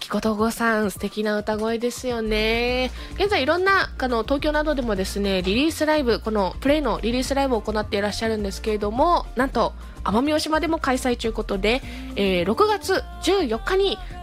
きことごさん、素敵な歌声ですよね。現在いろんな東京などでもですね、リリースライブ、このプレイのリリースライブを行っていらっしゃるんですけれども、なんと奄美大島でも開催ということで、6月14日に